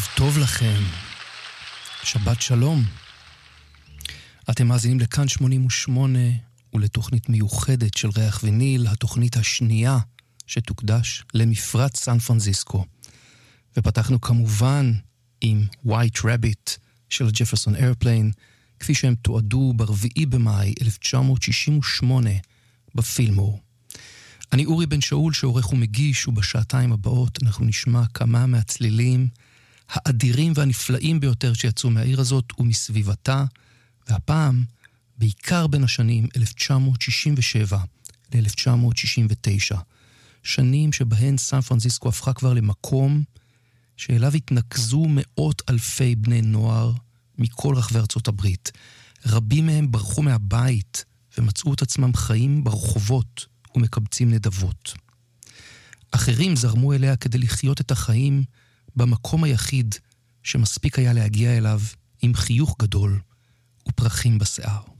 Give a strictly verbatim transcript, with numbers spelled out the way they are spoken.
ערב טוב לכם, שבת שלום. אתם מאזינים לכאן שמונים ושמונה ולתוכנית מיוחדת של ריח וניל, התוכנית השנייה שתוקדש למפרץ סן פרנסיסקו. ופתחנו כמובן עם White Rabbit של ג'פרסון איירפליין, כפי שהם תועדו ברביעי במאי אלף תשע מאות שישים ושמונה בפילמור. אני אורי בן שאול שעורך ומגיש, ובשעתיים הבאות אנחנו נשמע כמה מהצלילים האדירים והנפלאים ביותר שיצאו מהעיר הזאת ומסביבתה, והפעם בעיקר בין השנים אלף תשע מאות שישים ושבע ל-אלף תשע מאות שישים ותשע, שנים שבהן סן פרנסיסקו הפכה כבר למקום שאליו התנקזו מאות אלפי בני נוער מכל רחבי ארצות הברית. רבים מהם ברחו מהבית ומצאו את עצמם חיים ברחובות ומקבצים נדבות. אחרים זרמו אליה כדי לחיות את החיים במקום היחיד שמספיק היה להגיע אליו עם חיוך גדול ופרחים בשיער.